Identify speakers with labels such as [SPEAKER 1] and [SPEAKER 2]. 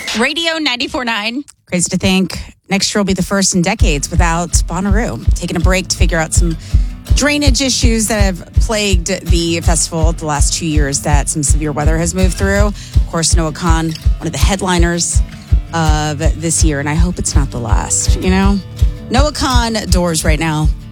[SPEAKER 1] Radio 94.9.
[SPEAKER 2] Crazy to think next year will be the first in decades without Bonnaroo. Taking a break to figure out some drainage issues that have plagued the festival the last 2 years that some severe weather has moved through. Of course, Noah Kahan, one of the headliners of this year, and I hope it's not the last, you know? Noah Kahan, Doors right now.